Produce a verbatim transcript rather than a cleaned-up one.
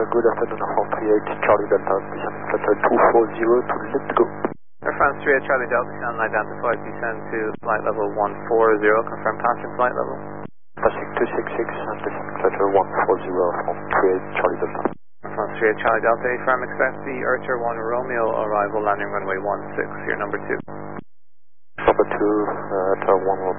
good afternoon, France three eight Charlie Delta, descend flight two four zero to let go. Air France three eight Charlie Delta, channel identified, descend to flight level one four zero, confirm passing flight level. Passing two six six and descend flight one four zero, France three eight Charlie Delta. Air France three eight Charlie Delta, firm expect the Archer one Romeo arrival landing runway one six, here number two. Number two, uh, at uh, one